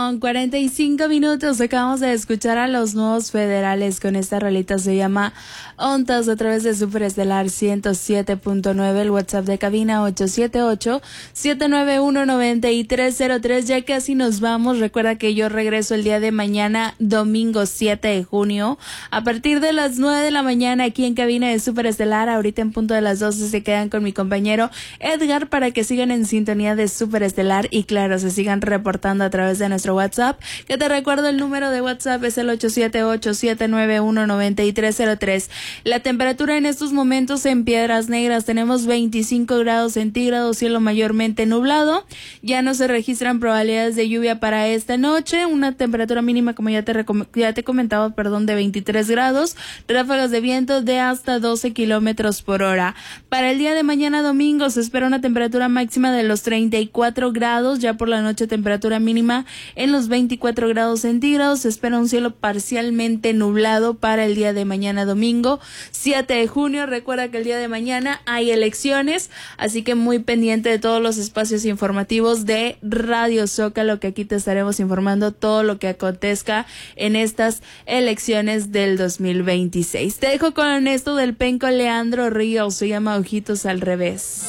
Con 45 minutos acabamos de escuchar a los Nuevos Federales con esta rolita, se llama Ontas, a través de Superestelar 107.9, el WhatsApp de cabina 878-791-9303. Ya casi nos vamos, recuerda que yo regreso el día de mañana, domingo 7 de junio, a partir de las 9 de la mañana aquí en cabina de Superestelar. Ahorita en punto de las 12 se quedan con mi compañero Edgar para que sigan en sintonía de Superestelar y claro, se sigan reportando a través de nuestro WhatsApp, que te recuerdo el número de WhatsApp es el 878-791-9303. La temperatura en estos momentos en Piedras Negras tenemos 25 grados centígrados, cielo mayormente nublado, ya no se registran probabilidades de lluvia para esta noche, una temperatura mínima como ya te he comentado, de 23 grados, ráfagas de viento de hasta 12 kilómetros por hora. Para el día de mañana domingo se espera una temperatura máxima de los 34 grados, ya por la noche temperatura mínima en los 24 grados centígrados. Se espera un cielo parcialmente nublado para el día de mañana domingo 7 de junio. Recuerda que el día de mañana hay elecciones, así que muy pendiente de todos los espacios informativos de Radio Zócalo, que aquí te estaremos informando todo lo que acontezca en estas elecciones del 2026. Te dejo con esto del penco Leandro Ríos, se llama Ojitos al Revés.